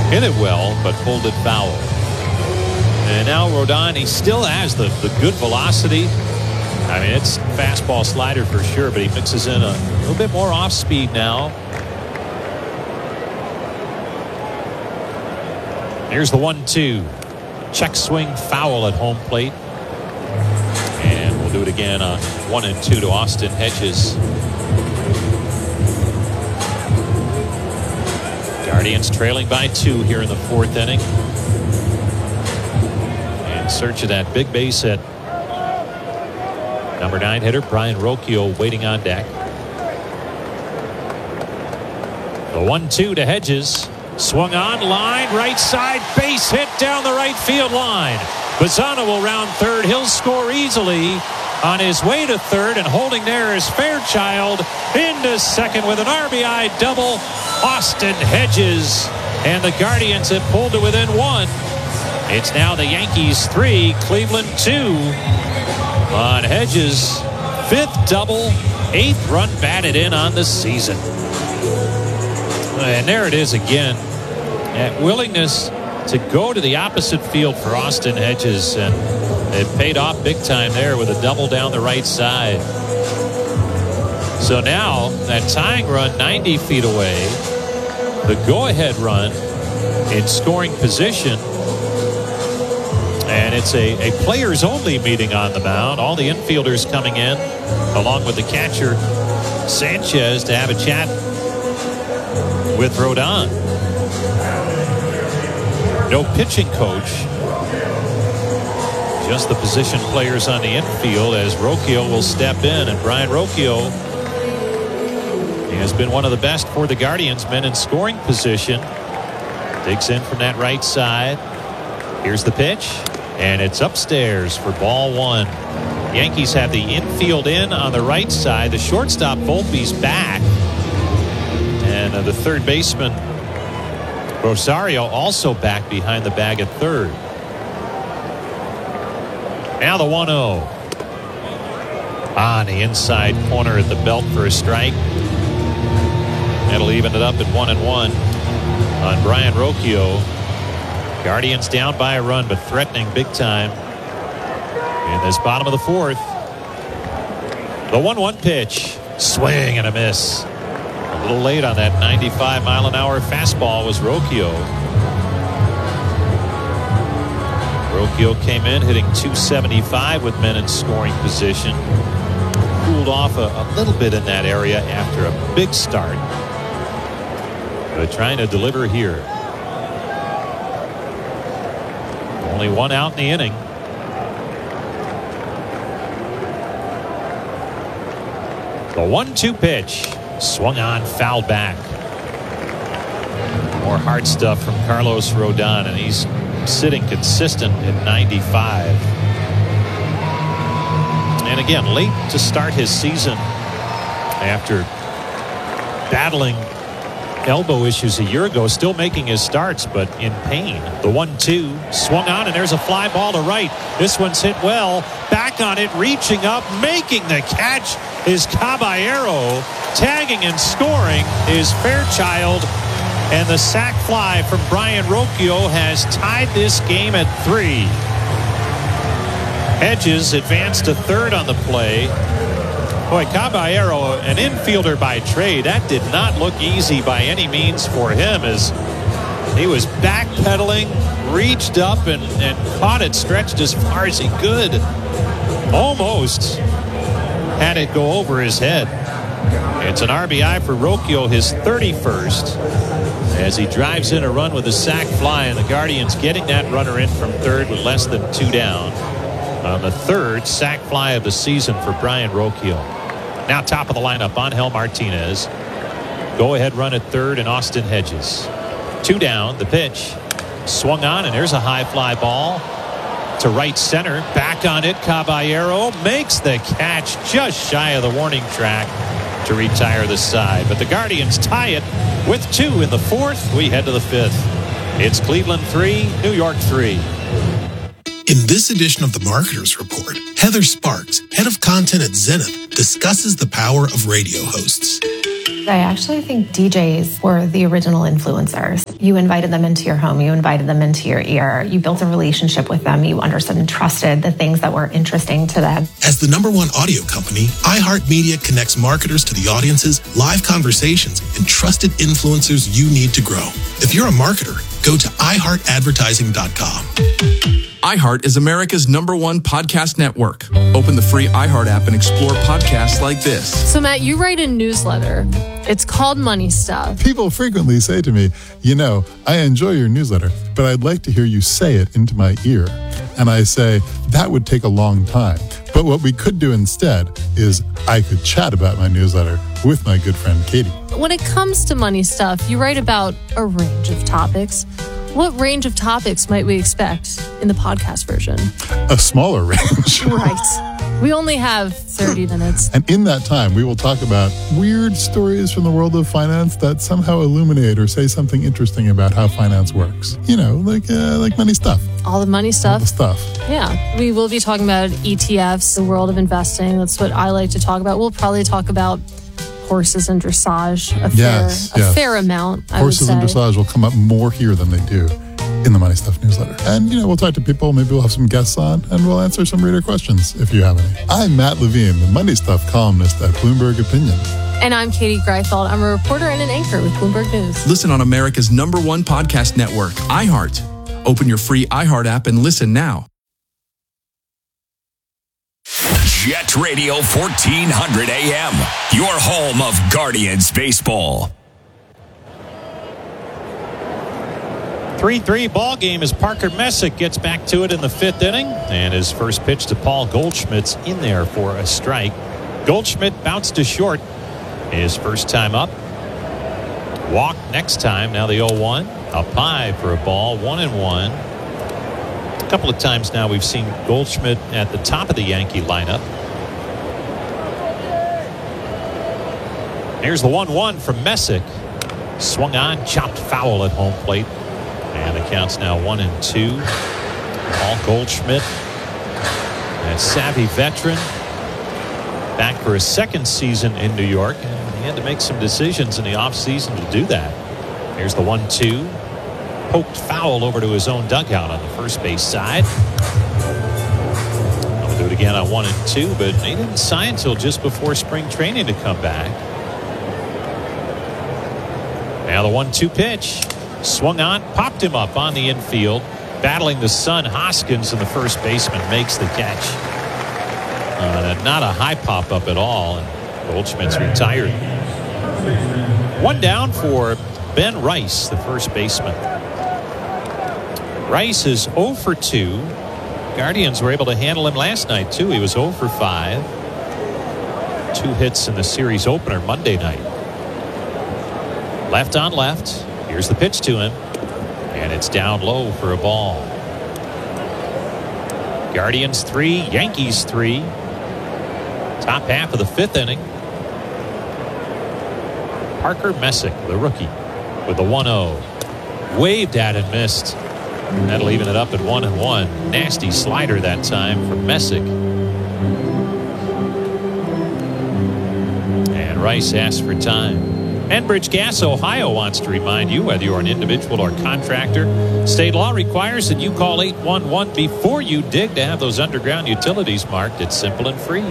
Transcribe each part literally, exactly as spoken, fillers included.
hit it well, but pulled it foul. And now Rodon, he still has the, the good velocity. I mean, it's fastball slider for sure, but he mixes in a little bit more off speed now. Here's the one two. Check swing foul at home plate. And we'll do it again on one and two to Austin Hedges. Guardians trailing by two here in the fourth inning. In search of that big base hit. Number nine hitter Brayan Rocchio waiting on deck. The one two to Hedges. Swung on, line, right side, base hit down the right field line. Bazzana will round third. He'll score easily on his way to third, and holding there is Fairchild into second with an R B I double. Austin Hedges, and the Guardians have pulled to within one. It's now the Yankees three, Cleveland two. On Hedges' fifth double, eighth run batted in on the season. And there it is again. That willingness to go to the opposite field for Austin Hedges, and it paid off big time there with a double down the right side. So now that tying run ninety feet away, the go-ahead run in scoring position, and it's a, a players-only meeting on the mound. All the infielders coming in, along with the catcher Sanchez, to have a chat with Rodon. No pitching coach, just the position players on the infield, as Rocchio will step in. And Brayan Rocchio, he has been one of the best for the Guardians, men in scoring position. Digs in from that right side. Here's the pitch, and it's upstairs for ball one. Yankees have the infield in on the right side. The shortstop Volpe's back, and uh, the third baseman Rosario also back behind the bag at third. Now the one oh. On the inside corner at the belt for a strike. That'll even it up at one and one on Brayan Rocchio. Guardians down by a run, but threatening big time in this bottom of the fourth. The one one pitch. Swing and a miss. A little late on that ninety-five mile an hour fastball was Rocchio. Rocchio came in hitting two seventy-five with men in scoring position. Cooled off a, a little bit in that area after a big start, but trying to deliver here. Only one out in the inning. The one two pitch. Swung on, fouled back. More hard stuff from Carlos Rodon, and he's sitting consistent at ninety-five. And again, late to start his season after battling elbow issues a year ago, still making his starts, but in pain. The one two swung on, and there's a fly ball to right. This one's hit well. Back on it, reaching up, making the catch is Caballero. Tagging and scoring is Fairchild, and the sac fly from Brayan Rocchio has tied this game at three. Hedges advanced to third on the play. Boy, Caballero, an infielder by trade, that did not look easy by any means for him, as he was backpedaling, reached up and, and caught it stretched as far as he could. Almost had it go over his head. It's an R B I for Rocchio, his thirty-first, as he drives in a run with a sac fly, and the Guardians getting that runner in from third with less than two down on the third sac fly of the season for Brayan Rocchio. Now top of the lineup, Angel Martinez. Go ahead run at third, and Austin Hedges. Two down, the pitch. Swung on, and there's a high fly ball to right center. Back on it, Caballero makes the catch just shy of the warning track to retire the side. But the Guardians tie it with two in the fourth. We head to the fifth. It's Cleveland three, New York three. In this edition of the Marketers Report, Heather Sparks, head of content at Zenith, discusses the power of radio hosts. I actually think D Js were the original influencers. You invited them into your home. You invited them into your ear. You built a relationship with them. You understood and trusted the things that were interesting to them. As the number one audio company, iHeartMedia connects marketers to the audiences, live conversations, and trusted influencers you need to grow. If you're a marketer, go to i heart advertising dot com. iHeart is America's number one podcast network. Open the free iHeart app and explore podcasts like this. So, Matt, you write a newsletter. It's called Money Stuff. People frequently say to me, you know, I enjoy your newsletter, but I'd like to hear you say it into my ear. And I say, that would take a long time. But what we could do instead is I could chat about my newsletter with my good friend Katie. When it comes to Money Stuff, you write about a range of topics. What range of topics might we expect in the podcast version? A smaller range. Right. We only have thirty minutes. And in that time, we will talk about weird stories from the world of finance that somehow illuminate or say something interesting about how finance works. You know, like uh, like money stuff. All the money stuff. All the stuff. Yeah. We will be talking about E T Fs, the world of investing. That's what I like to talk about. We'll probably talk about horses and dressage a yes, fair, yes. a fair amount, I Horses would say. and dressage will come up more here than they do in the Money Stuff newsletter. And, you know, we'll talk to people, maybe we'll have some guests on, and we'll answer some reader questions if you have any. I'm Matt Levine, the Money Stuff columnist at Bloomberg Opinion. And I'm Katie Greifeld. I'm a reporter and an anchor with Bloomberg News. Listen on America's number one podcast network, iHeart. Open your free iHeart app and listen now. Jet Radio fourteen hundred A M, your home of Guardians baseball. three three ball game as Parker Messick gets back to it in the fifth inning. And his first pitch to Paul Goldschmidt's in there for a strike. Goldschmidt bounced to short his first time up. Walk next time. Now the oh one. Up high for a ball. One and one. A couple of times now we've seen Goldschmidt at the top of the Yankee lineup. Here's the one one from Messick. Swung on, chopped foul at home plate. And the count's now one and two. Paul Goldschmidt, that savvy veteran, back for his second season in New York. And he had to make some decisions in the offseason to do that. Here's the one two. Poked foul over to his own dugout on the first base side. I'll do it again on one and two, but he didn't sign until just before spring training to come back. Now the one two pitch. Swung on, popped him up on the infield. Battling the son, Hoskins, and the first baseman makes the catch. Uh, not a high pop up at all. And Goldschmidt's retired. One down for Ben Rice, the first baseman. Rice is oh for two. Guardians were able to handle him last night, too. He was oh for five. Two hits in the series opener Monday night. Left on left. Here's the pitch to him. And it's down low for a ball. Guardians three, Yankees three. Top half of the fifth inning. Parker Messick, the rookie, with the one oh. Waved at and missed. That'll even it up at one and one. Nasty slider that time from Messick. And Rice asks for time. Enbridge Gas Ohio wants to remind you, whether you're an individual or contractor, state law requires that you call eight one one before you dig to have those underground utilities marked. It's simple and free.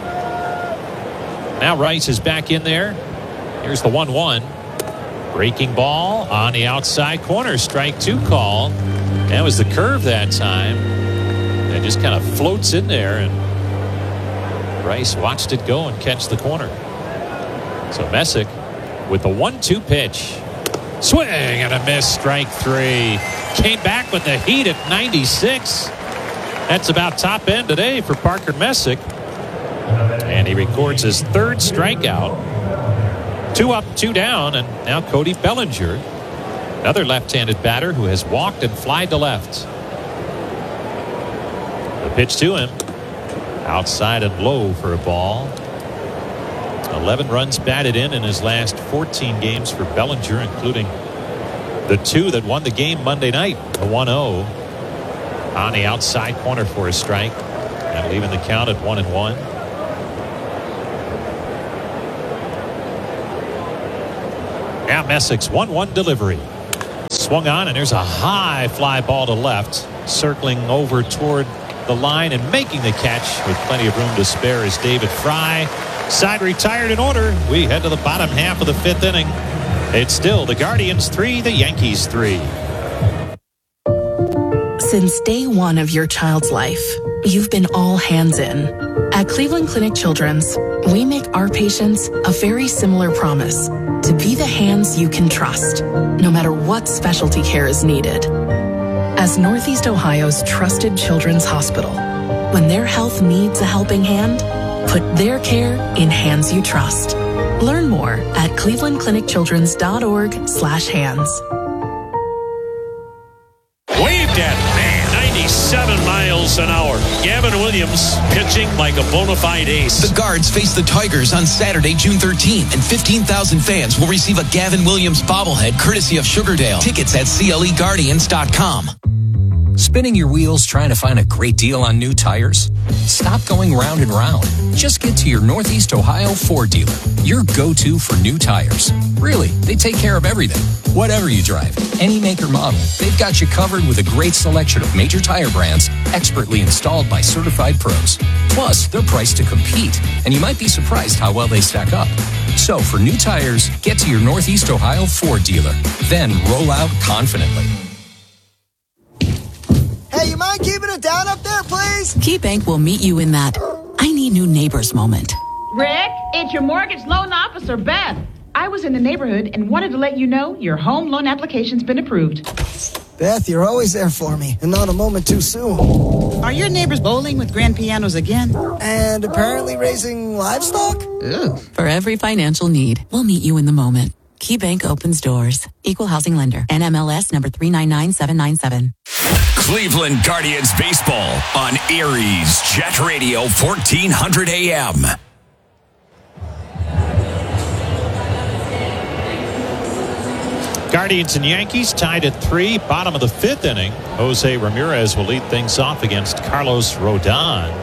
Now Rice is back in there. Here's the one one. Breaking ball on the outside corner. Strike two call. That was the curve that time. It just kind of floats in there, and Rice watched it go and catch the corner. So Messick with the one two pitch. Swing and a miss. Strike three. Came back with the heat at ninety-six. That's about top end today for Parker Messick. And he records his third strikeout. Two up, two down, and now Cody Bellinger, another left-handed batter who has walked and flied to left. The pitch to him. Outside and low for a ball. eleven runs batted in in his last fourteen games for Bellinger, including the two that won the game Monday night. A one oh on the outside corner for a strike. And leaving the count at one and one. Now Messick's one one delivery. Swung on, and there's a high fly ball to left. Circling over toward the line and making the catch with plenty of room to spare is David Fry. Side retired in order. We head to the bottom half of the fifth inning. It's still the Guardians three, the Yankees three. Since day one of your child's life, you've been all hands in. At Cleveland Clinic Children's, we make our patients a very similar promise to be the hands you can trust, no matter what specialty care is needed. As Northeast Ohio's trusted children's hospital, when their health needs a helping hand, put their care in hands you trust. Learn more at cleveland clinic children's dot org slash hands. Waved at, man, ninety-seven miles an hour. Gavin Williams pitching like a bona fide ace. The Guards face the Tigers on Saturday, June thirteenth, and fifteen thousand fans will receive a Gavin Williams bobblehead courtesy of Sugardale. Tickets at C L E Guardians dot com. Spinning your wheels trying to find a great deal on new tires? Stop going round and round. Just get to your Northeast Ohio Ford dealer, your go-to for new tires. Really, they take care of everything. Whatever you drive, any make or model, they've got you covered with a great selection of major tire brands expertly installed by certified pros. Plus, they're priced to compete, and you might be surprised how well they stack up. So for new tires, get to your Northeast Ohio Ford dealer. Then roll out confidently. Hey, you mind keeping it down up there, please? KeyBank will meet you in that I need new neighbors moment. Rick, it's your mortgage loan officer, Beth. I was in the neighborhood and wanted to let you know your home loan application's been approved. Beth, you're always there for me, and not a moment too soon. Are your neighbors bowling with grand pianos again? And apparently raising livestock? Ooh. For every financial need, we'll meet you in the moment. KeyBank opens doors. Equal housing lender. N M L S number three nine nine seven nine seven. Cleveland Guardians baseball on Erie's Jet Radio fourteen hundred A M. Guardians and Yankees tied at three, bottom of the fifth inning. Jose Ramirez will lead things off against Carlos Rodon.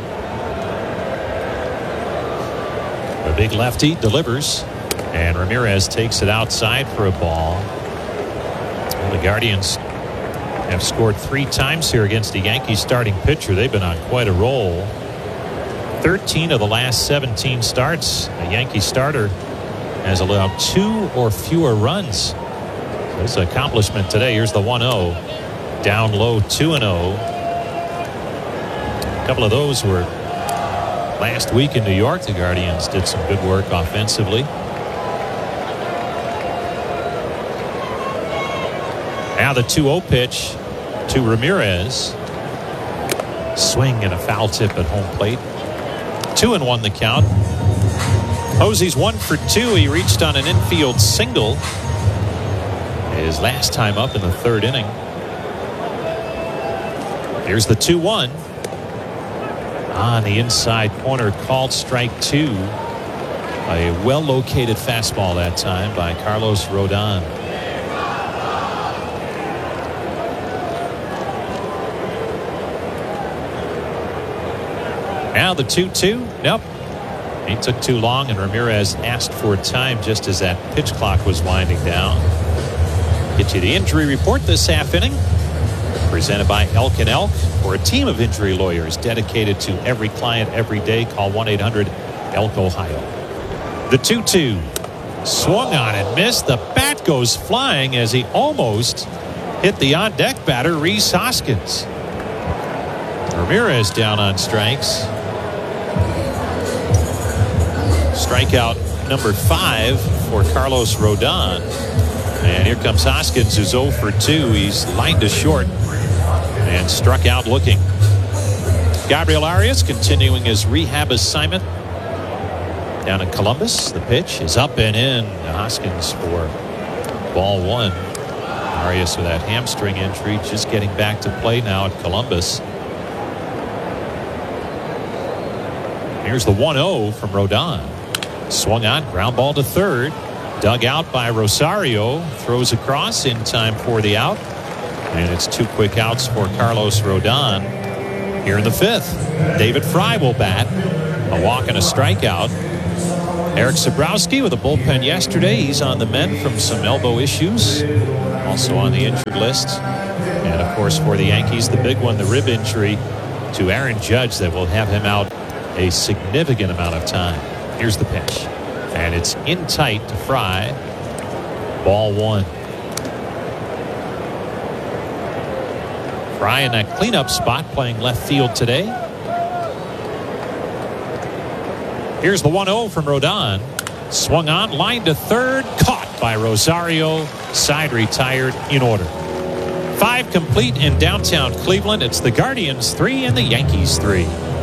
The big lefty delivers, and Ramirez takes it outside for a ball. Well, the Guardians have scored three times here against the Yankees starting pitcher. They've been on quite a roll. thirteen of the last seventeen starts, the Yankee starter has allowed two or fewer runs. This accomplishment today. Here's the one oh. Down low, two and oh. A couple of those were last week in New York. The Guardians did some good work offensively. Now the two oh pitch to Ramirez. Swing and a foul tip at home plate. Two and one the count. Hosey's one for two. He reached on an infield single. His last time up in the third inning. Here's the two one. On the inside corner, called strike two. A well-located fastball that time by Carlos Rodon. Now the two two. Nope. He took too long, and Ramirez asked for time just as that pitch clock was winding down. Get you the injury report this half inning. Presented by Elk and Elk. For a team of injury lawyers dedicated to every client every day, call one eight hundred elk ohio. The two two. Swung on and missed. The bat goes flying as he almost hit the on-deck batter, Rhys Hoskins. Ramirez down on strikes. Strikeout number five for Carlos Rodon. And here comes Hoskins, who's oh for two. He's lined to short and struck out looking. Gabriel Arias continuing his rehab assignment down in Columbus. The pitch is up and in. Hoskins for ball one. Arias with that hamstring injury, just getting back to play now at Columbus. Here's the one oh from Rodon. Swung on, ground ball to third. Dug out by Rosario. Throws across in time for the out. And it's two quick outs for Carlos Rodon here in the fifth. David Fry will bat. A walk and a strikeout. Eric Sabrowski with a bullpen yesterday. He's on the mend from some elbow issues. Also on the injured list. And, of course, for the Yankees, the big one, the rib injury to Aaron Judge that will have him out a significant amount of time. Here's the pitch. And it's in tight to Fry. Ball one. Fry in that cleanup spot playing left field today. Here's the one oh from Rodon. Swung on, line to third, caught by Rosario. Side retired in order. Five complete in downtown Cleveland. It's the Guardians three and the Yankees three.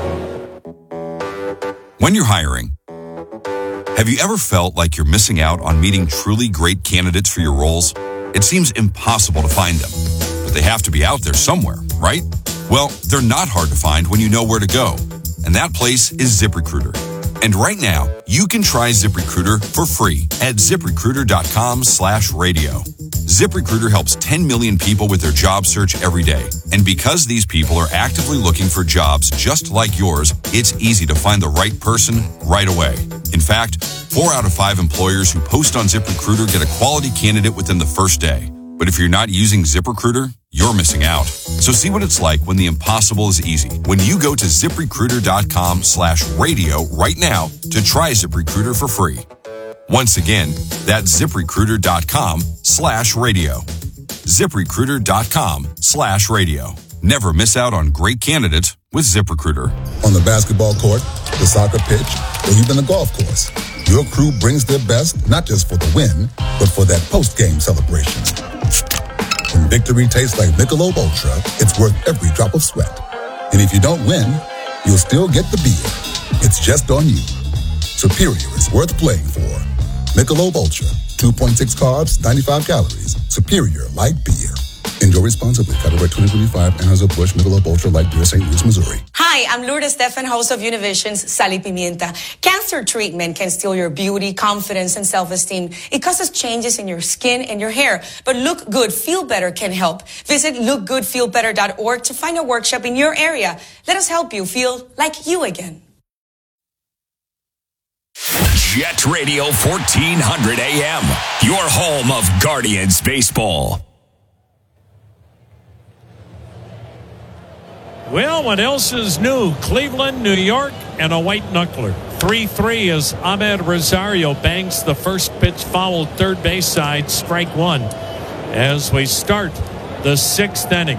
When you're hiring, have you ever felt like you're missing out on meeting truly great candidates for your roles? It seems impossible to find them, but they have to be out there somewhere, right? Well, they're not hard to find when you know where to go, and that place is ZipRecruiter. And right now, you can try ZipRecruiter for free at ZipRecruiter.com slash radio. ZipRecruiter helps ten million people with their job search every day. And because these people are actively looking for jobs just like yours, it's easy to find the right person right away. In fact, four out of five employers who post on ZipRecruiter get a quality candidate within the first day. But if you're not using ZipRecruiter, you're missing out. So see what it's like when the impossible is easy. When you go to ZipRecruiter.com slash radio right now to try ZipRecruiter for free. Once again, that's ZipRecruiter.com slash radio. ZipRecruiter.com slash radio. Never miss out on great candidates with ZipRecruiter. On the basketball court, the soccer pitch, or even the golf course, your crew brings their best not just for the win, but for that post-game celebration. When victory tastes like Michelob Ultra, it's worth every drop of sweat. And if you don't win, you'll still get the beer. It's just on you. Superior is worth playing for. Michelob Ultra, two point six carbs, ninety-five calories. Superior light beer. Enjoy responsibly. Copyright twenty twenty-five, Anheuser-Busch Michelob Ultra Light Beer, Saint Louis, Missouri. Hi, I'm Lourdes Stefan, host of Univision's Sal y Pimienta. Cancer treatment can steal your beauty, confidence, and self-esteem. It causes changes in your skin and your hair. But Look Good, Feel Better can help. Visit look good feel better dot org to find a workshop in your area. Let us help you feel like you again. Jet Radio fourteen hundred A M, your home of Guardians baseball. Well, what else is new? Cleveland, New York, and a white knuckler. three three as Ahmed Rosario banks the first pitch foul third base side, strike one, as we start the sixth inning.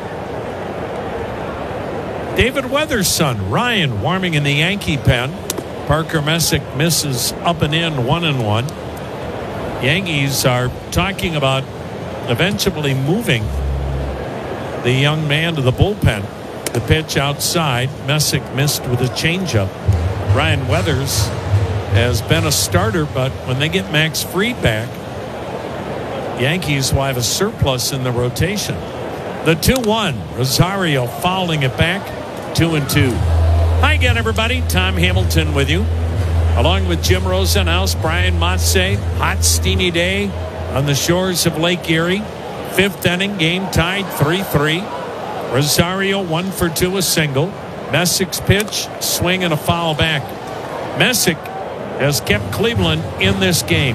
David Weather's son, Ryan, warming in the Yankee pen. Parker Messick misses up and in, one and one. Yankees are talking about eventually moving the young man to the bullpen. The pitch outside. Messick missed with a changeup. Ryan Weathers has been a starter, but when they get Max Fried back, Yankees will have a surplus in the rotation. The two one. Rosario fouling it back. Two and two. Hi again, everybody. Tom Hamilton with you, along with Jim Rosenhaus, Brian Motze. Hot, steamy day on the shores of Lake Erie. Fifth inning, game tied three three. Rosario one for two, a single. Messick's pitch, swing and a foul back. Messick has kept Cleveland in this game.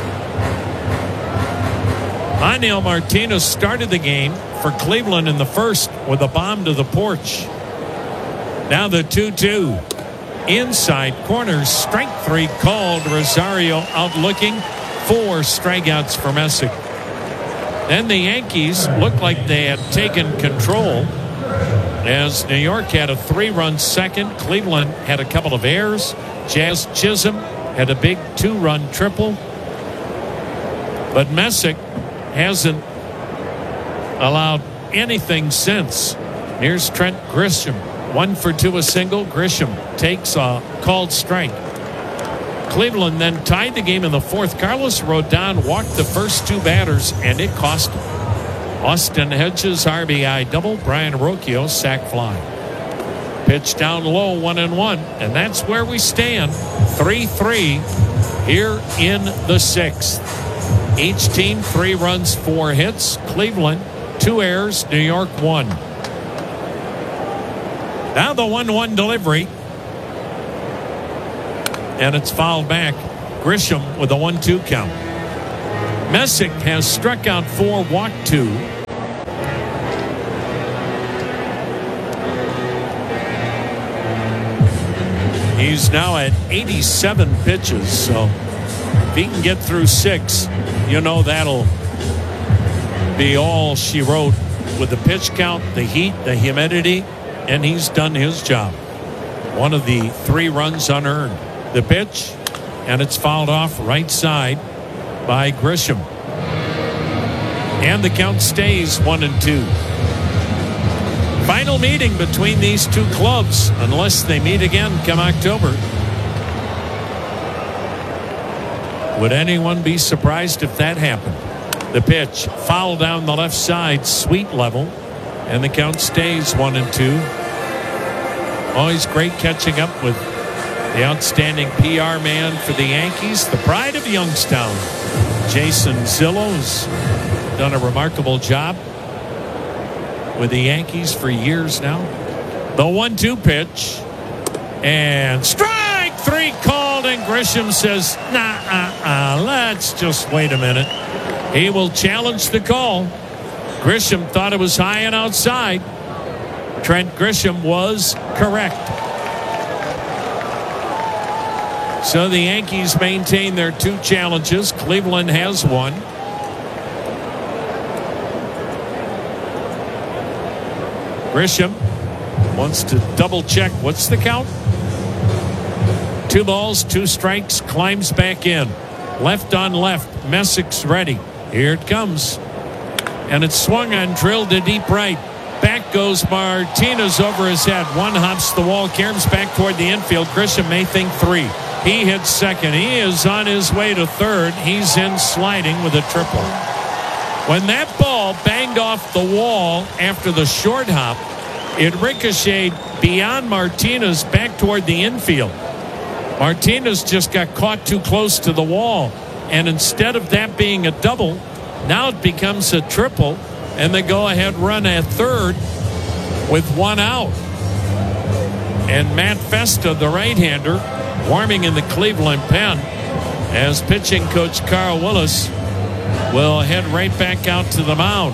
Aniel Martinez started the game for Cleveland in the first with a bomb to the porch. Now the two two. Inside corner, strike three called. Rosario out looking. Four strikeouts for Messick. Then the Yankees looked like they had taken control as New York had a three-run second. Cleveland had a couple of errors. Jazz Chisholm had a big two-run triple. But Messick hasn't allowed anything since. Here's Trent Grisham. One for two, a single. Grisham takes a called strike. Cleveland then tied the game in the fourth. Carlos Rodon walked the first two batters, and it cost him. Austin Hedges R B I double. Brian Rocchio sac fly. Pitch down low, one and one, and that's where we stand. three three here in the sixth. Each team three runs, four hits. Cleveland two errors. New York one. Now the one one delivery. and it's fouled back. Grisham with a one two count. Messick has struck out four, walked two. He's now at eighty-seven pitches, so if he can get through six, you know that'll be all she wrote with the pitch count, the heat, the humidity, and he's done his job. One of the three runs unearned. The pitch, and it's fouled off right side by Grisham. And the count stays one and two. Final meeting between these two clubs, unless they meet again come October. Would anyone be surprised if that happened? The pitch, foul down the left side, sweet level, and the count stays one and two. Always great catching up with the outstanding P R man for the Yankees, the pride of Youngstown, Jason Zillo's done a remarkable job with the Yankees for years now. The one two pitch, and strike three called, and Grisham says, nah, uh, uh, let's just wait a minute. He will challenge the call. Grisham thought it was high and outside. Trent Grisham was correct. So the Yankees maintain their two challenges. Cleveland has one. Grisham wants to double check. What's the count? Two balls, two strikes, climbs back in. Left on left. Messick's ready. Here it comes. And it's swung on, drilled to deep right. Back goes Martinez over his head. One hops the wall, caroms back toward the infield. Grisham may think three. He hits second. He is on his way to third. He's in sliding with a triple. When that ball banged off the wall after the short hop, it ricocheted beyond Martinez back toward the infield. Martinez just got caught too close to the wall. And instead of that being a double, now it becomes a triple. And they go ahead run at third with one out. And Matt Festa, the right-hander, warming in the Cleveland pen as pitching coach Carl Willis will head right back out to the mound.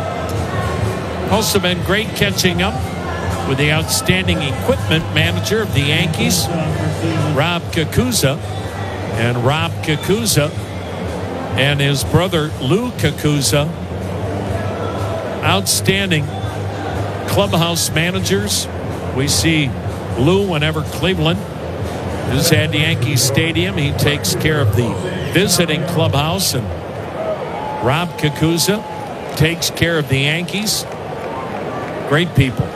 Also been great catching up with the outstanding equipment manager of the Yankees, Rob Kakuza. And Rob Kakuza and his brother Lou Kakuza, outstanding clubhouse managers. We see Lou whenever Cleveland is at Yankee Stadium. He takes care of the visiting clubhouse, and Rob Kakuza takes care of the Yankees. Great people.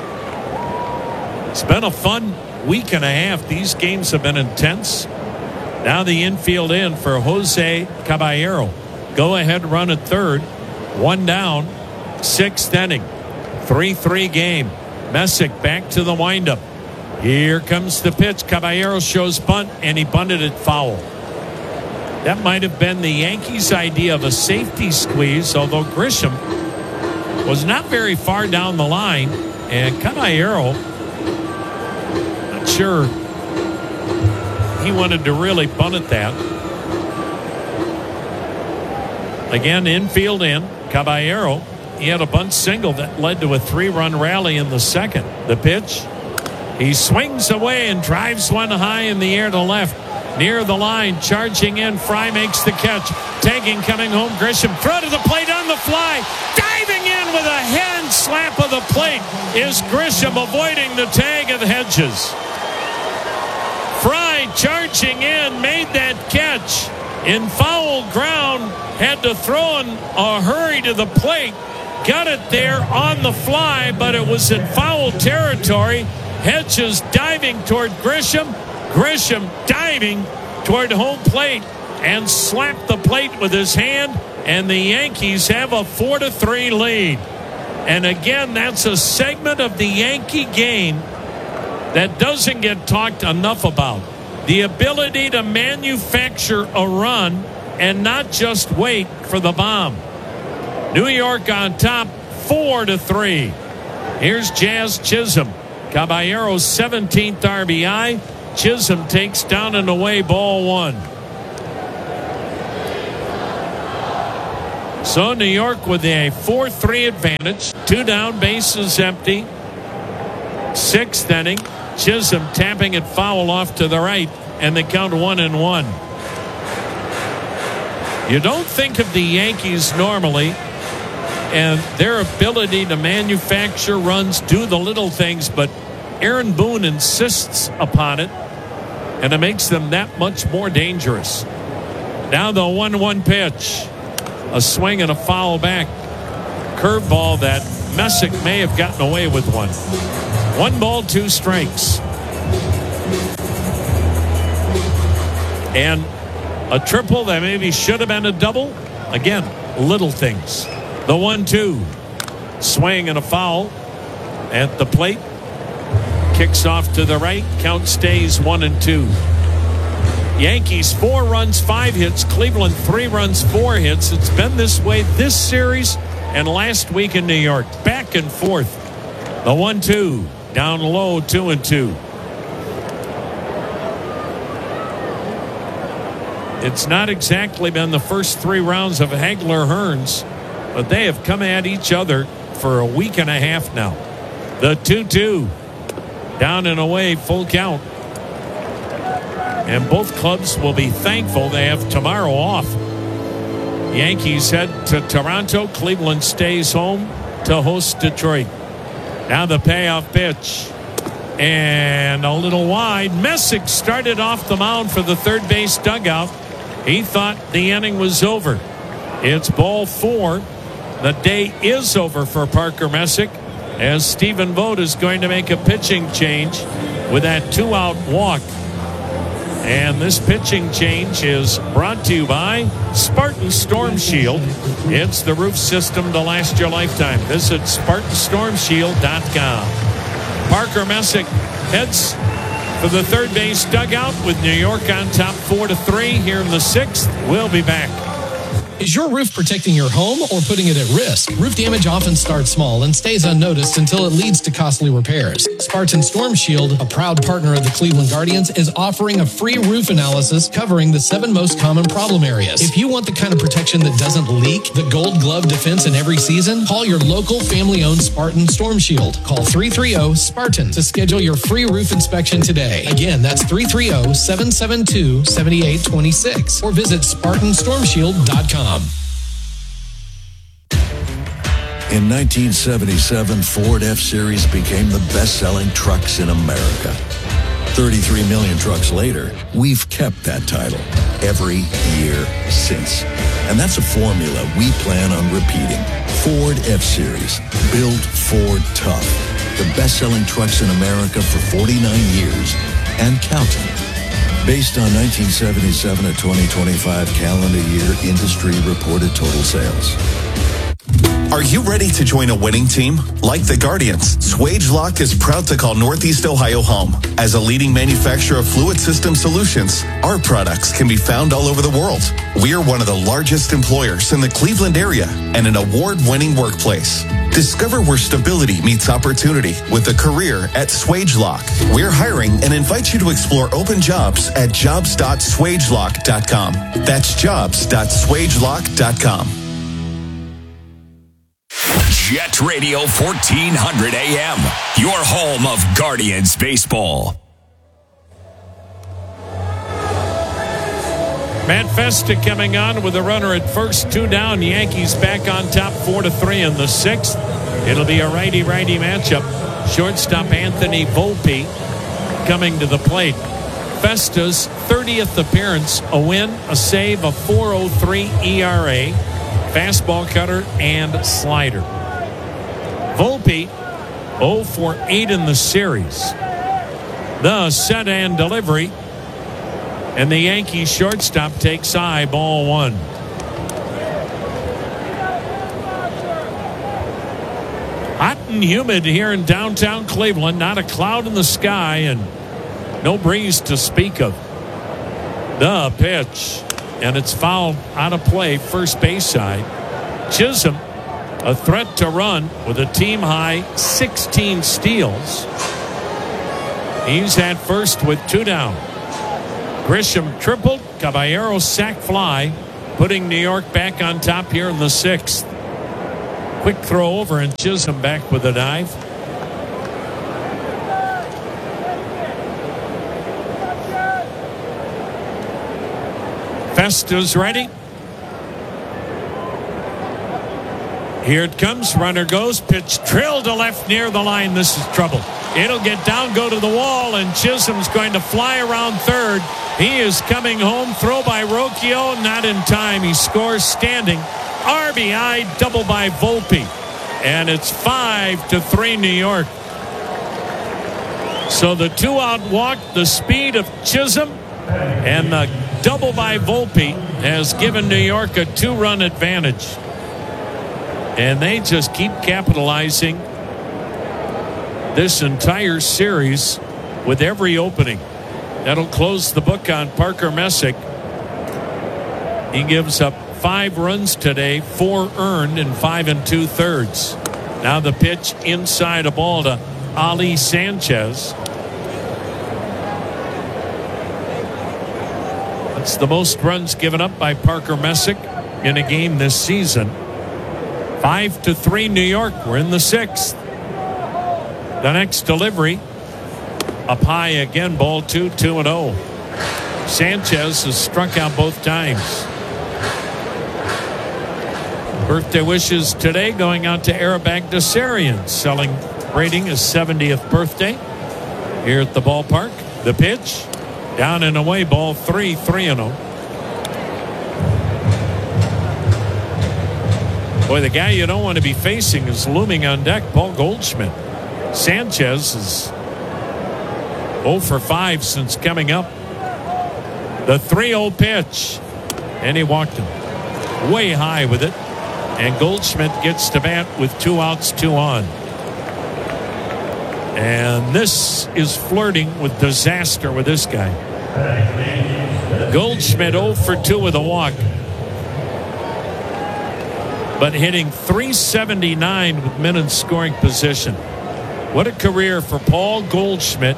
It's been a fun week and a half. These games have been intense. Now the infield in for Jose Caballero. Go ahead run at third. One down. Sixth inning. three three game. Messick back to the windup. Here comes the pitch. Caballero shows bunt, and he bunted it foul. That might have been the Yankees' idea of a safety squeeze, although Grisham was not very far down the line, and Caballero, not sure he wanted to really bunt at that. Again, infield in. Caballero, he had a bunt single that led to a three-run rally in the second. The pitch, he swings away and drives one high in the air to left. Near the line, charging in, Fry makes the catch. Tagging, coming home, Grisham, throw to the plate on the fly. Diving in with a hand slap of the plate is Grisham, avoiding the tag of Hedges. Fry charging in, made that catch in foul ground, had to throw in a hurry to the plate. Got it there on the fly, but it was in foul territory. Hedges diving toward Grisham. Grisham diving toward home plate and slapped the plate with his hand, and the Yankees have a four to three lead. And again, that's a segment of the Yankee game that doesn't get talked enough about. The ability to manufacture a run and not just wait for the bomb. New York on top, four to three. Here's Jazz Chisholm. Caballero's seventeenth R B I, Chisholm takes down and away, ball one. So New York with a four three advantage. Two down, bases empty. Sixth inning. Chisholm tapping it foul off to the right, and they count one and one. You don't think of the Yankees normally and their ability to manufacture runs, do the little things, but Aaron Boone insists upon it, and it makes them that much more dangerous. Now the one one pitch. A swing and a foul back. Curveball that Messick may have gotten away with one. One ball, two strikes. And a triple that maybe should have been a double. Again, little things. The one two. Swing and a foul at the plate. Kicks off to the right. Count stays one and two. Yankees four runs, five hits. Cleveland three runs, four hits. It's been this way this series and last week in New York. Back and forth. The one two. Down low, two and two. It's not exactly been the first three rounds of Hagler-Hearns, but they have come at each other for a week and a half now. The two two. Down and away, full count. And both clubs will be thankful they have tomorrow off. Yankees head to Toronto. Cleveland stays home to host Detroit. Now the payoff pitch. And a little wide. Messick started off the mound for the third base dugout. He thought the inning was over. It's ball four. The day is over for Parker Messick, as Stephen Vogt is going to make a pitching change with that two-out walk. And this pitching change is brought to you by Spartan Storm Shield. It's the roof system to last your lifetime. Visit Spartan Storm Shield dot com. Parker Messick heads for the third base dugout with New York on top four to three here in the sixth. We'll be back. Is your roof protecting your home or putting it at risk? Roof damage often starts small and stays unnoticed until it leads to costly repairs. Spartan Storm Shield, a proud partner of the Cleveland Guardians, is offering a free roof analysis covering the seven most common problem areas. If you want the kind of protection that doesn't leak, the gold glove defense in every season, call your local family-owned Spartan Storm Shield. Call three three zero SPARTAN to schedule your free roof inspection today. Again, that's three three zero, seven seven two, seven eight two six or visit Spartan Storm Shield dot com. In nineteen seventy-seven, Ford F-Series became the best-selling trucks in America. thirty-three million trucks later, we've kept that title every year since. And that's a formula we plan on repeating. Ford F-Series, built Ford tough. The best-selling trucks in America for forty-nine years and counting. Based on nineteen seventy-seven to twenty twenty-five calendar year industry reported total sales. Are you ready to join a winning team? Like the Guardians, SwageLock is proud to call Northeast Ohio home. As a leading manufacturer of fluid system solutions, our products can be found all over the world. We are one of the largest employers in the Cleveland area and an award-winning workplace. Discover where stability meets opportunity with a career at SwageLock. We're hiring and invite you to explore open jobs at jobs dot swagelock dot com. That's jobs dot swagelock dot com. Jet Radio fourteen hundred A M, your home of Guardians baseball. Matt Festa coming on with a runner at first, two down. Yankees back on top four to three in the sixth. It'll be a righty-righty matchup. Shortstop Anthony Volpe coming to the plate. Festa's thirtieth appearance, a win, a save, a four oh three E R A, fastball cutter, and slider. Volpe oh for eight in the series. The set and delivery. And the Yankees shortstop takes high, ball one. Hot and humid here in downtown Cleveland. Not a cloud in the sky and no breeze to speak of. The pitch. And it's fouled out of play, first base side. Chisholm, a threat to run with a team high sixteen steals. He's at first with two down. Grisham tripled, Caballero sac fly, putting New York back on top here in the sixth. Quick throw over and Chisholm back with a dive. Festa's ready. Here it comes. Runner goes. Pitch drilled to left near the line. This is trouble. It'll get down, go to the wall, and Chisholm's going to fly around third. He is coming home. Throw by Rocchio. Not in time. He scores standing. R B I double by Volpe. And it's five to three New York. So the two-out walk, the speed of Chisholm, and the double by Volpe has given New York a two-run advantage. And they just keep capitalizing this entire series with every opening. That'll close the book on Parker Messick. He gives up five runs today, four earned in five and two thirds. Now the pitch inside a ball to Ali Sanchez. That's the most runs given up by Parker Messick in a game this season. Five to three New York. We're in the sixth. The next delivery up high again, ball two, two and oh. Sanchez has struck out both times. Birthday wishes today going out to Ara Bagdasarian, celebrating his seventieth birthday here at the ballpark. The pitch down and away, ball three, three and oh. Boy, the guy you don't want to be facing is looming on deck, Paul Goldschmidt. Sanchez is oh for five since coming up. The three oh pitch. And he walked him way high with it. And Goldschmidt gets to bat with two outs, two on. And this is flirting with disaster with this guy. Goldschmidt oh for two with a walk. But hitting three seventy-nine with men in scoring position. What a career for Paul Goldschmidt.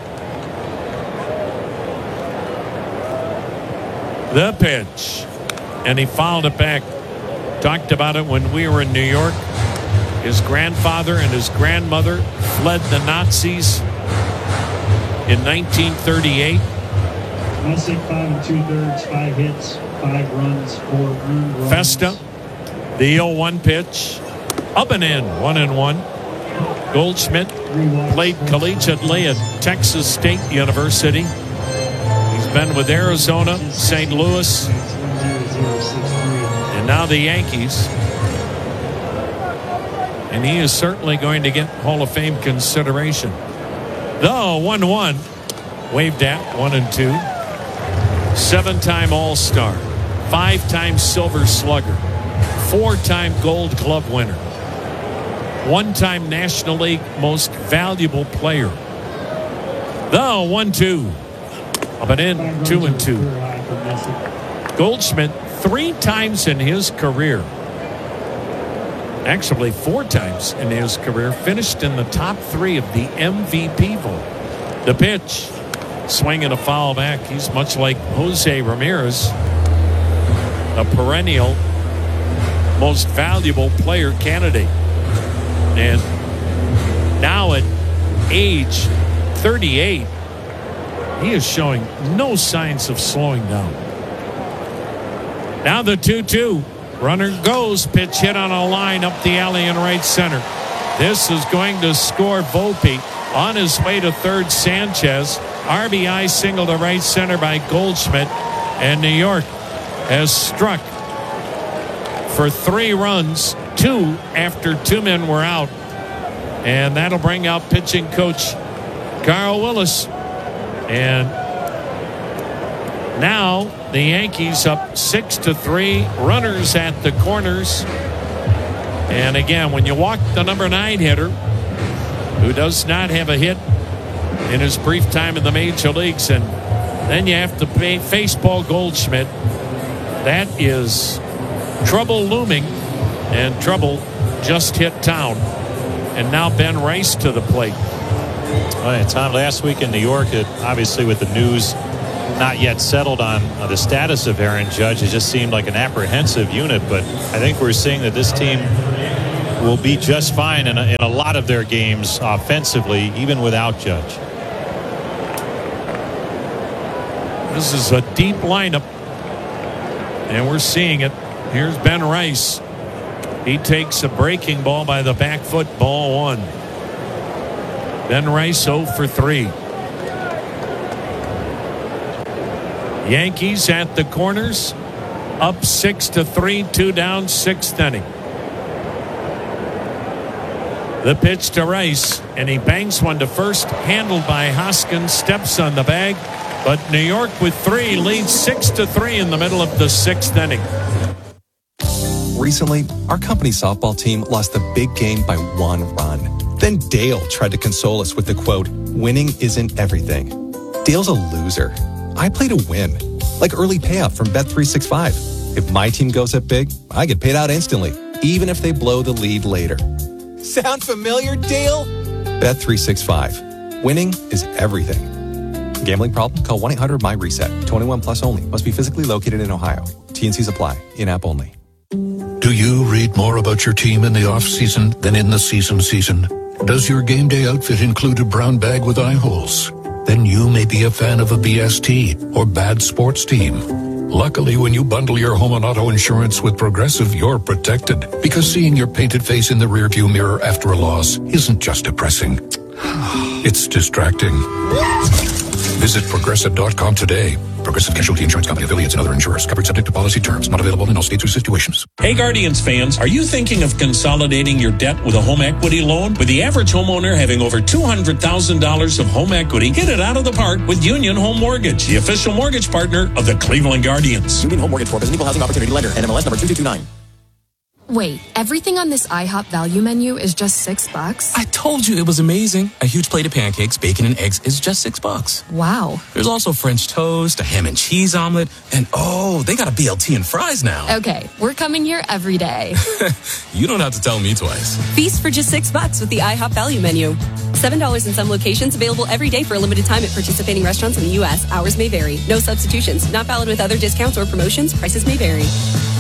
The pitch. And he fouled it back. Talked about it when we were in New York. His grandfather and his grandmother fled the Nazis in nineteen thirty-eight. Messick, five and two thirds, five hits, five runs, four earned runs. Festa, the oh one pitch, up and in, one and one. Goldschmidt played collegiately at Texas State University. He's been with Arizona, Saint Louis, and now the Yankees. And he is certainly going to get Hall of Fame consideration. The one one, waved at, one and two. Seven-time All-Star, five-time Silver Slugger, four-time Gold Glove winner, one-time National League Most Valuable Player. The one two, up and in, two and two. Goldschmidt three times in his career, actually four times in his career, finished in the top three of the M V P vote. The pitch, swing and a foul back. He's much like Jose Ramirez, a perennial most valuable player candidate. And now at age thirty-eight, he is showing no signs of slowing down. Now the two two. Runner goes. Pitch hit on a line up the alley in right center. This is going to score Volpe. On his way to third, Sanchez. R B I single to right center by Goldschmidt. And New York has struck for three runs, two after two men were out. And that'll bring out pitching coach Carl Willis. And now the Yankees up six to three. Runners at the corners. And again, when you walk the number nine hitter, who does not have a hit in his brief time in the major leagues, and then you have to pay, face Paul Goldschmidt, that is trouble looming, and trouble just hit town. And now Ben Rice to the plate. All right, Tom, last week in New York, it, obviously with the news not yet settled on uh, the status of Aaron Judge, it just seemed like an apprehensive unit. But I think we're seeing that this team will be just fine in a, in a lot of their games offensively, even without Judge. This is a deep lineup, and we're seeing it. Here's Ben Rice. He takes a breaking ball by the back foot, ball one. Ben Rice oh for three. Yankees at the corners, up six to three, two down, sixth inning. The pitch to Rice, and he banks one to first, handled by Hoskins, steps on the bag, but New York with three leads six to three in the middle of the sixth inning. Recently, our company softball team lost the big game by one run. Then Dale tried to console us with the quote, "Winning isn't everything." Dale's a loser. I play to win, like early payout from Bet three sixty-five. If my team goes up big, I get paid out instantly, even if they blow the lead later. Sound familiar, Dale? Bet three sixty-five. Winning is everything. Gambling problem? Call one eight hundred M Y reset. twenty-one plus only. Must be physically located in Ohio. T N Cs apply. In-app only. Do you read more about your team in the off-season than in the season season? Does your game day outfit include a brown bag with eye holes? Then you may be a fan of a B S T or bad sports team. Luckily, when you bundle your home and auto insurance with Progressive, you're protected. Because seeing your painted face in the rearview mirror after a loss isn't just depressing. It's distracting. Visit Progressive dot com today. Progressive Casualty Insurance Company, affiliates, and other insurers. Covered subject to policy terms. Not available in all states or situations. Hey, Guardians fans, are you thinking of consolidating your debt with a home equity loan? With the average homeowner having over two hundred thousand dollars of home equity, get it out of the park with Union Home Mortgage, the official mortgage partner of the Cleveland Guardians. Union Home Mortgage Corp is an equal housing opportunity lender. N M L S number two two two nine. Wait, everything on this IHOP value menu is just six bucks? I told you it was amazing. A huge plate of pancakes, bacon, and eggs is just six bucks. Wow. There's also French toast, a ham and cheese omelet, and oh, they got a B L T and fries now. Okay, we're coming here every day. You don't have to tell me twice. Feast for just six bucks with the IHOP value menu. Seven dollars in some locations, available every day for a limited time at participating restaurants in the U S. Hours may vary. No substitutions. Not valid with other discounts or promotions. Prices may vary.